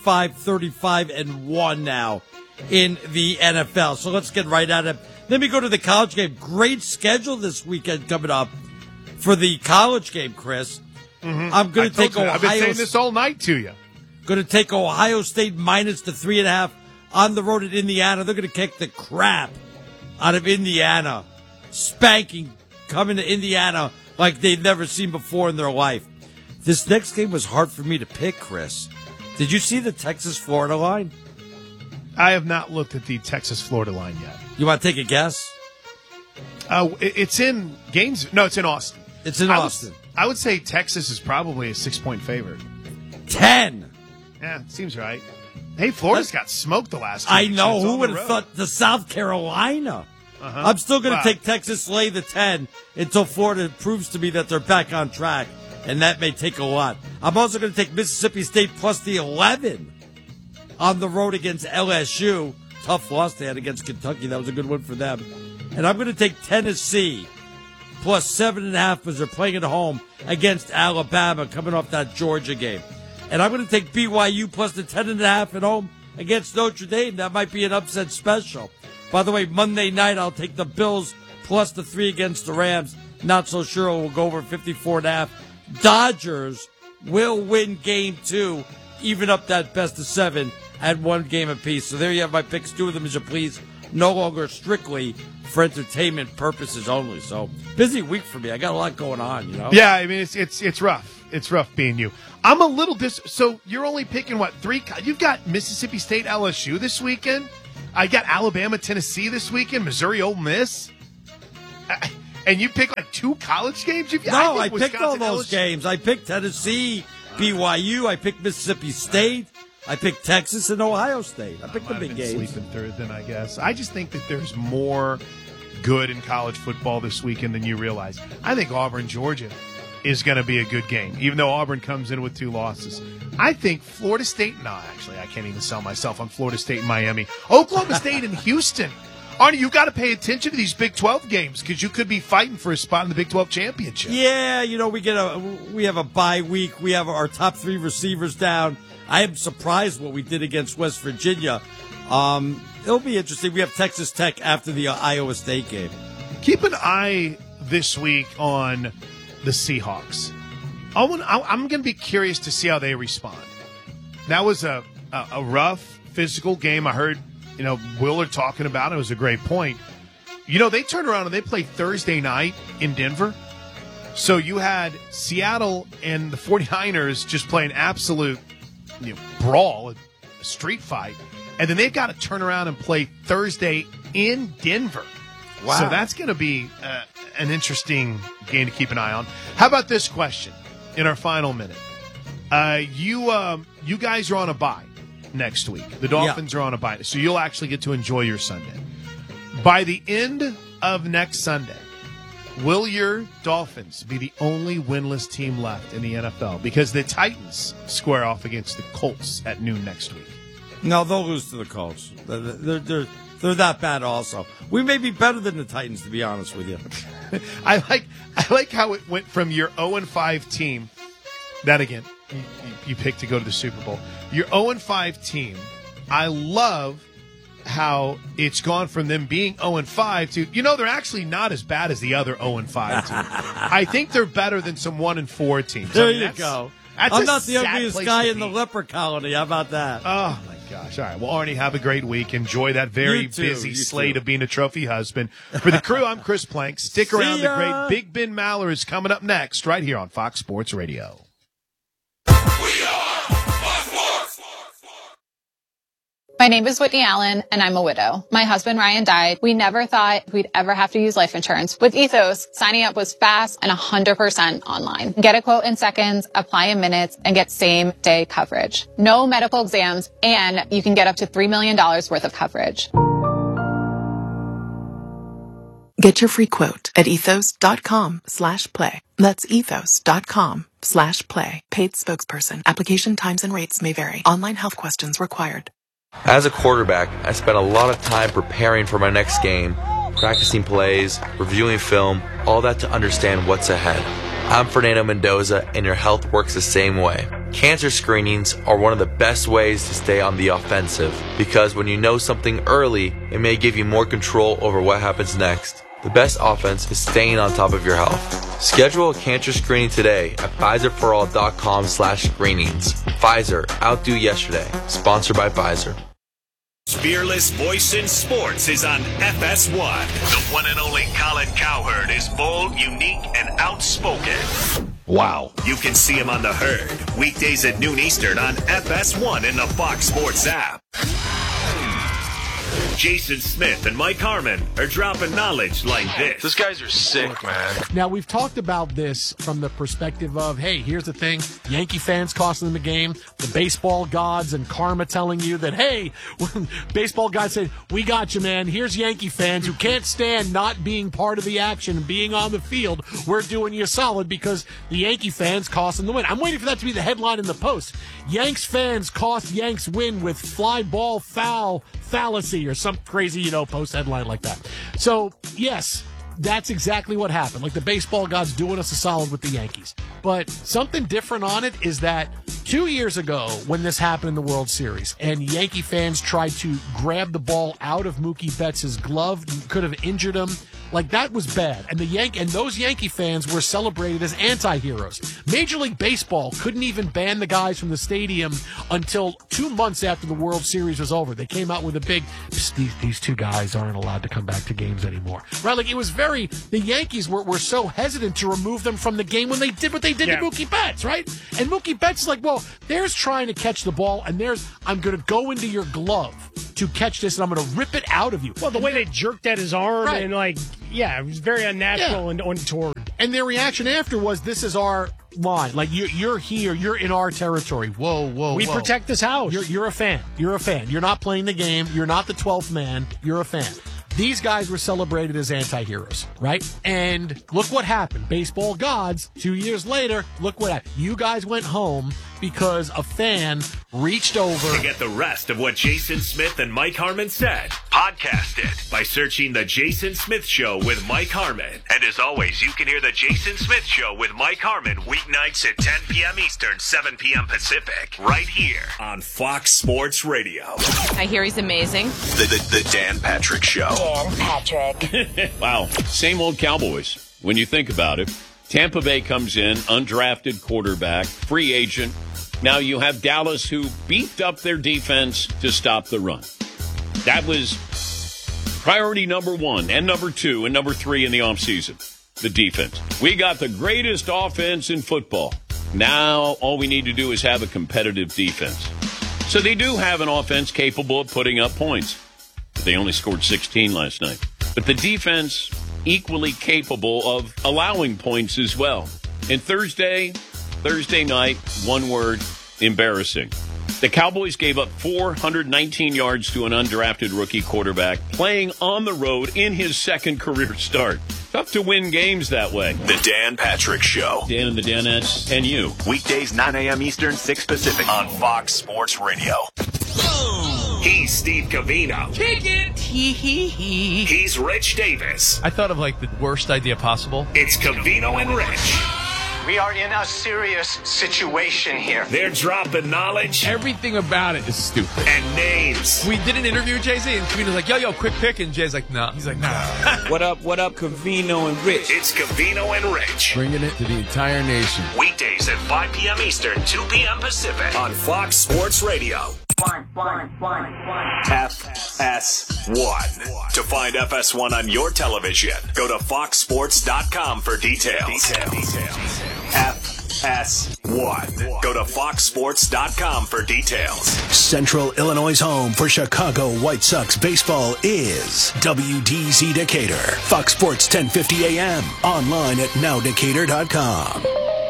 35-1 now in the NFL. So let's get right at it. Let me go to the college game. Great schedule this weekend coming up. For the college game, Chris, I'm going to take Ohio. I've been saying this all night to you. Going to take Ohio State minus the 3.5 on the road at Indiana. They're going to kick the crap out of Indiana. Spanking coming to Indiana like they've never seen before in their life. This next game was hard for me to pick, Chris. Did you see the Texas-Florida line? I have not looked at the Texas-Florida line yet. You want to take a guess? It's in Gainesville. No, it's in Austin. It's in Austin. I would say Texas is probably a 6-point favorite. 10. Yeah, seems right. Hey, Florida's got smoked the last 2 I weeks. know. Who would have thought the South Carolina? I'm still going to take Texas lay the 10 until Florida proves to me that they're back on track, and that may take a lot. I'm also going to take Mississippi State plus the 11 on the road against LSU. Tough loss they had against Kentucky. That was a good one for them. And I'm going to take Tennessee plus 7.5 as they're playing at home against Alabama coming off that Georgia game. And I'm going to take BYU plus the 10.5 at home against Notre Dame. That might be an upset special. By the way, Monday night, I'll take the Bills plus the 3 against the Rams. Not so sure we'll go over 54.5. Dodgers will win game 2, even up that best of 7 at 1 game apiece. So there you have my picks. Do with them as you please. No longer strictly for entertainment purposes only. So busy week for me. I got a lot going on, you know? Yeah, I mean, it's rough. It's rough being you. I'm a little so you're only picking, 3? You've got Mississippi State, LSU this weekend. I got Alabama, Tennessee this weekend, Missouri, Ole Miss. And you pick 2 college games? No, I picked all those games. I picked Tennessee, BYU. I picked Mississippi State. I picked Texas and Ohio State. I picked the big games. Sleeping through it then, I guess. I just think that there's more good in college football this weekend than you realize. I think Auburn, Georgia is going to be a good game, even though Auburn comes in with 2 losses. I think Florida State, actually, I can't even sell myself on Florida State and Miami. Oklahoma State and Houston. Arnie, you got to pay attention to these Big 12 games because you could be fighting for a spot in the Big 12 championship. Yeah, we have a bye week. We have our top 3 receivers down. I am surprised what we did against West Virginia. It'll be interesting. We have Texas Tech after the Iowa State game. Keep an eye this week on the Seahawks. I'm going to be curious to see how they respond. That was a rough physical game. I heard Willard talking about it. It was a great point. They turned around and they played Thursday night in Denver. So you had Seattle and the 49ers just play an absolute brawl, a street fight. And then they've got to turn around and play Thursday in Denver. Wow. So that's going to be an interesting game to keep an eye on. How about this question in our final minute? You guys are on a bye next week. The Dolphins are on a bye, so you'll actually get to enjoy your Sunday. By the end of next Sunday, will your Dolphins be the only winless team left in the NFL? Because the Titans square off against the Colts at noon next week. No, they'll lose to the Colts. They're that bad also. We may be better than the Titans, to be honest with you. I like how it went from your 0-5 team. That again, you picked to go to the Super Bowl. Your 0-5 team. I love how it's gone from them being 0-5 to, they're actually not as bad as the other 0-5 team. I think they're better than some 1-4 teams. There you go. I'm not the ugliest guy in the leper colony. How about that? Oh, my gosh. All right. Well, Arnie, have a great week. Enjoy that very busy slate of being a trophy husband. For the crew, I'm Chris Plank. Stick around. The great Big Ben Maller is coming up next right here on Fox Sports Radio. My name is Whitney Allen, and I'm a widow. My husband, Ryan, died. We never thought we'd ever have to use life insurance. With Ethos, signing up was fast and 100% online. Get a quote in seconds, apply in minutes, and get same-day coverage. No medical exams, and you can get up to $3 million worth of coverage. Get your free quote at ethos.com/play. That's ethos.com/play. Paid spokesperson. Application times and rates may vary. Online health questions required. As a quarterback, I spent a lot of time preparing for my next game, practicing plays, reviewing film, all that to understand what's ahead. I'm Fernando Mendoza, and your health works the same way. Cancer screenings are one of the best ways to stay on the offensive, because when you know something early, it may give you more control over what happens next. The best offense is staying on top of your health. Schedule a cancer screening today at PfizerForAll.com/screenings. Pfizer, outdo yesterday. Sponsored by Pfizer. Fearless voice in sports is on FS1. The one and only Colin Cowherd is bold, unique, and outspoken. Wow. You can see him on The Herd, weekdays at noon Eastern on FS1 in the Fox Sports app. Jason Smith and Mike Harmon are dropping knowledge like this. Those guys are sick, man. Now, we've talked about this from the perspective of, hey, here's the thing. Yankee fans costing them the game. The baseball gods and karma telling you that, hey, when baseball gods said, we got you, man. Here's Yankee fans who can't stand not being part of the action and being on the field. We're doing you solid because the Yankee fans cost them the win. I'm waiting for that to be the headline in the Post. Yanks fans cost Yanks win with fly ball foul fallacy or some crazy, post headline like that. So, yes, that's exactly what happened. Like the baseball gods doing us a solid with the Yankees. But something different on it is that 2 years ago, when this happened in the World Series, and Yankee fans tried to grab the ball out of Mookie Betts' glove, could have injured him. Like, that was bad. And those Yankee fans were celebrated as anti-heroes. Major League Baseball couldn't even ban the guys from the stadium until 2 months after the World Series was over. They came out with a big, these two guys aren't allowed to come back to games anymore. Right? Like, it was the Yankees were so hesitant to remove them from the game when they did what they did to Mookie Betts, right? And Mookie Betts is like, well, there's trying to catch the ball, and I'm going to go into your glove to catch this, and I'm going to rip it out of you. Well, the way they jerked at his arm and, like, it was very unnatural and untoward. And their reaction after was, this is our line. Like, you're here. You're in our territory. Whoa. We protect this house. You're a fan. You're a fan. You're not playing the game. You're not the 12th man. You're a fan. These guys were celebrated as anti-heroes, right? And look what happened. Baseball gods, 2 years later, look what happened. You guys went home because a fan reached over. To get the rest of what Jason Smith and Mike Harmon said, podcast it by searching The Jason Smith Show with Mike Harmon. And as always, you can hear The Jason Smith Show with Mike Harmon weeknights at 10 p.m. Eastern, 7 p.m. Pacific, right here on Fox Sports Radio. I hear he's amazing. The Dan Patrick Show. Dan Patrick. Wow. Same old Cowboys. When you think about it, Tampa Bay comes in, undrafted quarterback, free agent. Now you have Dallas, who beefed up their defense to stop the run. That was priority number one and number two and number three in the offseason, the defense. We got the greatest offense in football. Now all we need to do is have a competitive defense. So they do have an offense capable of putting up points. They only scored 16 last night. But the defense equally capable of allowing points as well. And Thursday night, one word, embarrassing. The Cowboys gave up 419 yards to an undrafted rookie quarterback playing on the road in his second career start. Tough to win games that way. The Dan Patrick Show. Dan and the Danettes and you. Weekdays 9 a.m. Eastern, 6 Pacific on Fox Sports Radio. He's Steve Covino. Kick it! He's Rich Davis. I thought of like the worst idea possible. It's Covino and Rich. We are in a serious situation here. They're dropping knowledge. Everything about it is stupid. And names. We did an interview with Jay-Z, and Covino's like, yo, quick pick. And Jay's like, no. He's like, nah. What up, Covino and Rich? It's Covino and Rich. Bringing it to the entire nation. Weekdays at 5 p.m. Eastern, 2 p.m. Pacific on Fox Sports Radio. FS1. To find FS1 on your television, go to foxsports.com for details. FS1. Go to foxsports.com for details. Central Illinois' home for Chicago White Sox baseball is WDZ Decatur. Fox Sports 1050 AM. Online at nowdecatur.com.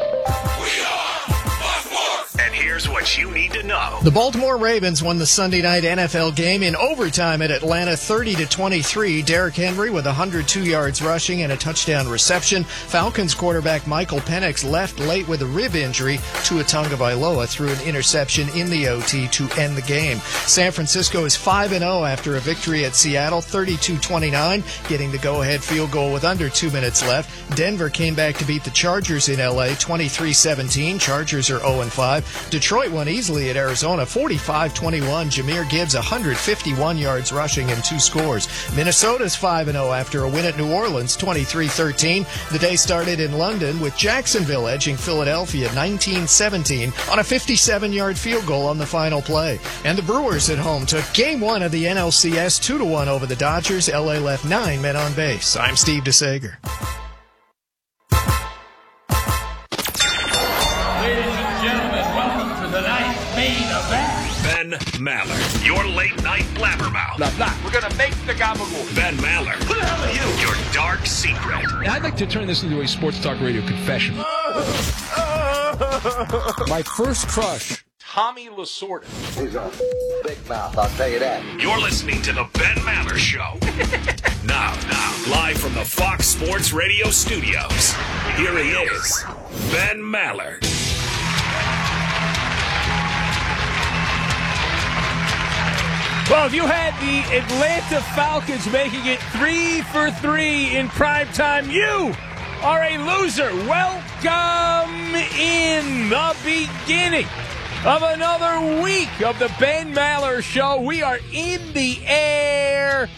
And here's what you need to know. The Baltimore Ravens won the Sunday night NFL game in overtime at Atlanta 30-23. Derrick Henry with 102 yards rushing and a touchdown reception. Falcons quarterback Michael Penix left late with a rib injury. Tua Tagovailoa threw an interception in the OT to end the game. San Francisco is 5-0 after a victory at Seattle 32-29, getting the go-ahead field goal with under 2 minutes left. Denver came back to beat the Chargers in LA 23-17. Chargers are 0-5. Detroit won easily at Arizona 45-21. Jahmyr Gibbs 151 yards rushing and 2 scores. Minnesota's 5-0 after a win at New Orleans 23-13. The day started in London with Jacksonville edging Philadelphia 19-17 on a 57-yard field goal on the final play. And the Brewers at home took Game 1 of the NLCS 2-1 over the Dodgers. LA left 9 men on base. I'm Steve DeSager. Ben Maller, your late night blabbermouth. Blah, blah. We're going to make the gabagool. Ben Maller. Who the hell are you? Your dark secret. I'd like to turn this into a sports talk radio confession. My first crush, Tommy Lasorda. He's a big mouth, I'll tell you that. You're listening to the Ben Maller Show. Now, live from the Fox Sports Radio studios. Here he is, Ben Maller. Well, if you had the Atlanta Falcons making it 3 for 3 in primetime, you are a loser. Welcome in the beginning of another week of the Ben Maller Show. We are in the air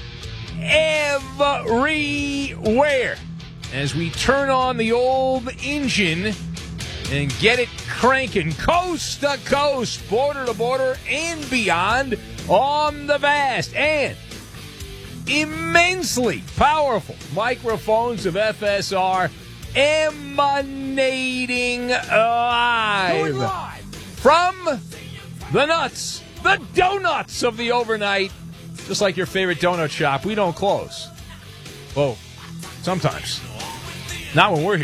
everywhere as we turn on the old engine and get it cranking coast to coast, border to border, and beyond on the vast and immensely powerful microphones of FSR emanating live from the nuts, the donuts of the overnight. Just like your favorite donut shop, we don't close. Well, sometimes. Not when we're here.